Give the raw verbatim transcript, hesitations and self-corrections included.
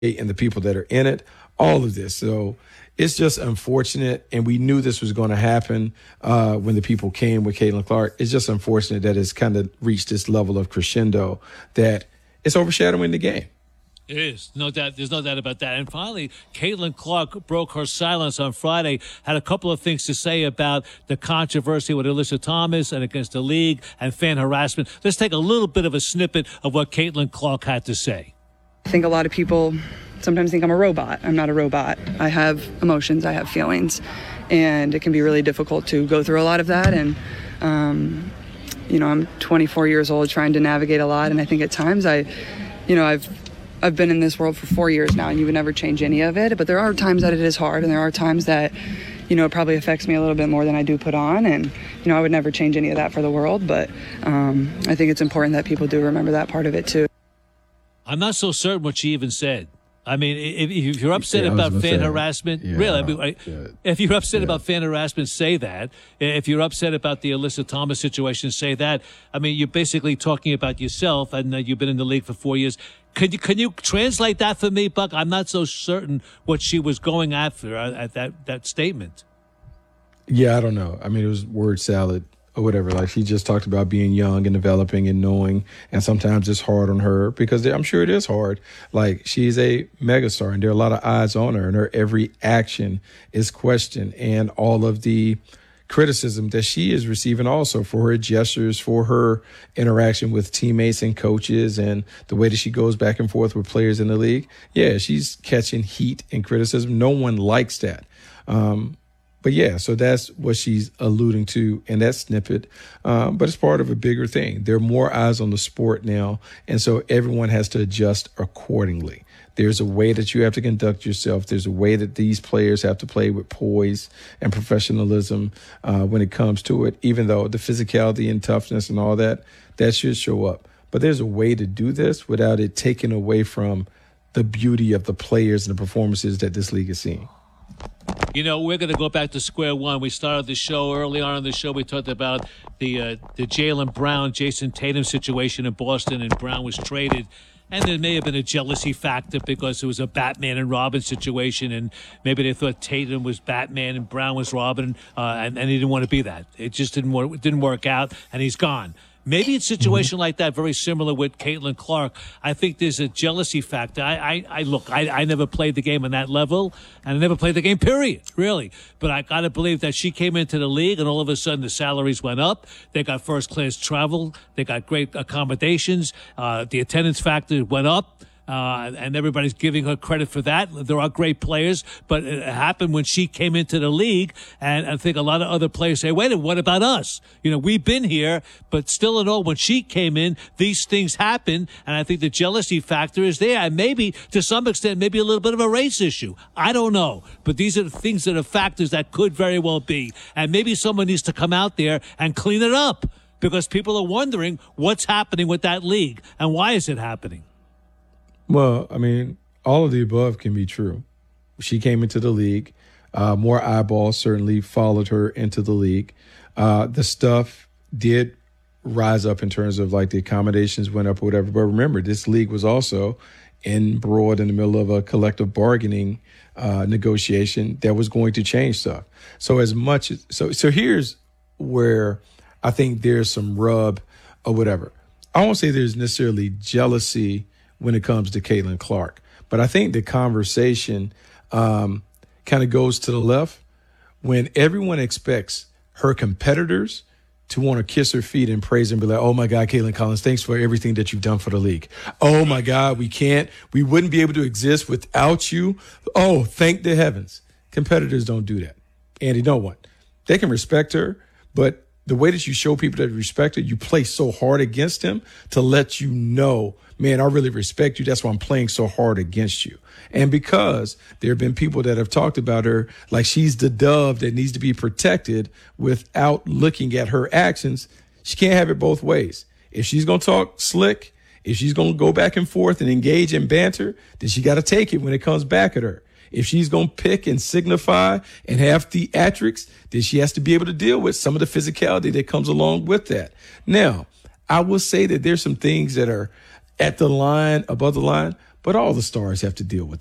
and the people that are in it, all of this. So it's just unfortunate, and we knew this was going to happen uh, when the people came with Caitlin Clark. It's just unfortunate that it's kind of reached this level of crescendo that it's overshadowing the game. It is. No doubt. There's no doubt about that. And finally, Caitlin Clark broke her silence on Friday, had a couple of things to say about the controversy with Alyssa Thomas and against the league and fan harassment. Let's take a little bit of a snippet of what Caitlin Clark had to say. I think a lot of people sometimes think I'm a robot. I'm not a robot. I have emotions. I have feelings. And it can be really difficult to go through a lot of that. And, um, you know, I'm twenty-four years old trying to navigate a lot. And I think at times I, you know, I've I've been in this world for four years now, and you would never change any of it. But there are times that it is hard, and there are times that, you know, it probably affects me a little bit more than I do put on. And, you know, I would never change any of that for the world. But um, I think it's important that people do remember that part of it, too. I'm not so certain what she even said. I mean, if, if you're upset yeah, about fan say, right? yeah, really, I mean, right? yeah, if you're upset yeah. about fan harassment, say that. If you're upset about the Alyssa Thomas situation, say that. I mean, you're basically talking about yourself, and uh, you've been in the league for four years. Can you can you translate that for me, Buck? I'm not so certain what she was going after at that that statement. Yeah, I don't know. I mean, it was word salad or whatever. Like, she just talked about being young and developing and knowing, and sometimes it's hard on her because I'm sure it is hard. Like, she's a megastar, and there are a lot of eyes on her, and her every action is questioned, and all of the criticism that she is receiving also for her gestures, for her interaction with teammates and coaches, and the way that she goes back and forth with players in the league. Yeah, she's catching heat and criticism. No one likes that. Um, But, yeah, so that's what she's alluding to in that snippet. Um, but it's part of a bigger thing. There are more eyes on the sport now, and so everyone has to adjust accordingly. There's a way that you have to conduct yourself. There's a way that these players have to play with poise and professionalism uh, when it comes to it, even though the physicality and toughness and all that, that should show up. But there's a way to do this without it taking away from the beauty of the players and the performances that this league is seeing. You know, we're going to go back to square one. We started the show early on in the show. We talked about the uh, the Jaylen Brown, Jason Tatum situation in Boston, and Brown was traded. And there may have been a jealousy factor because it was a Batman and Robin situation, and maybe they thought Tatum was Batman and Brown was Robin, uh, and, and he didn't want to be that. It just didn't work, it didn't work out, and he's gone. Maybe it's a situation like that, very similar with Caitlin Clark. I think there's a jealousy factor. I, I, I look, I, I never played the game on that level, and I never played the game, period, really. But I got to believe that she came into the league, and all of a sudden the salaries went up. They got first-class travel. They got great accommodations. Uh, the attendance factor went up. Uh, and everybody's giving her credit for that. There are great players, but it happened when she came into the league. And I think a lot of other players say, wait a minute, what about us? You know, we've been here, but still in all, when she came in, these things happened. And I think the jealousy factor is there. And maybe, to some extent, maybe a little bit of a race issue. I don't know. But these are the things that are factors that could very well be. And maybe someone needs to come out there and clean it up, because people are wondering what's happening with that league and why is it happening. Well, I mean, all of the above can be true. She came into the league. Uh, more eyeballs certainly followed her into the league. Uh, the stuff did rise up in terms of, like, the accommodations went up or whatever. But remember, this league was also embroiled in the middle of a collective bargaining uh, negotiation that was going to change stuff. So as much as so, so here's where I think there's some rub or whatever. I won't say there's necessarily jealousy when it comes to Caitlin Clark, but I think the conversation um, kind of goes to the left when everyone expects her competitors to want to kiss her feet and praise and be like, oh my God, Caitlin Collins, thanks for everything that you've done for the league. Oh my God, we can't, we wouldn't be able to exist without you. Oh, thank the heavens. Competitors don't do that. And you know what? They can respect her, but the way that you show people that respect her, you play so hard against them to let you know, man, I really respect you. That's why I'm playing so hard against you. And because there have been people that have talked about her like she's the dove that needs to be protected without looking at her actions, she can't have it both ways. If she's going to talk slick, if she's going to go back and forth and engage in banter, then she got to take it when it comes back at her. If she's going to pick and signify and have theatrics, then she has to be able to deal with some of the physicality that comes along with that. Now, I will say that there's some things that are at the line, above the line, but all the stars have to deal with